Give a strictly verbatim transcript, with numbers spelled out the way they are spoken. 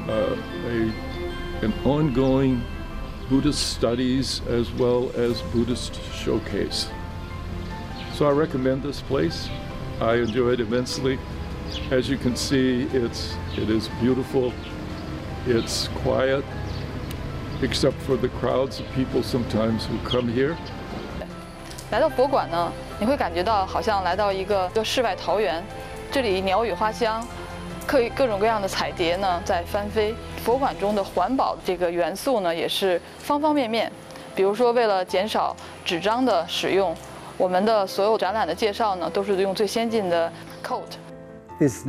uh, a, an ongoing Buddhist studies as well as Buddhist showcase. So I recommend this place. I enjoy it immensely. As you can see, it's, it is beautiful. It's quiet, except for the crowds of people sometimes who come here. 来到佛馆呢，你会感觉到好像来到一个个世外桃源，这里鸟语花香，各各种各样的彩蝶呢在翻飞。佛馆中的环保这个元素呢，也是方方面面。比如说，为了减少纸张的使用，我们的所有展览的介绍呢，都是用最先进的 coat。